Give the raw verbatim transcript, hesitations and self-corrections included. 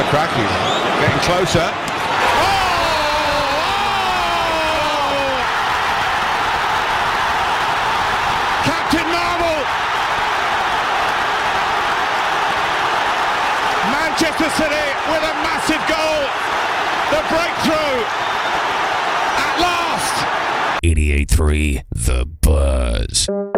Cracking. Getting closer. Captain Marvel! Manchester City with a massive goal. The breakthrough at last. eighty-eight point three The Buzz.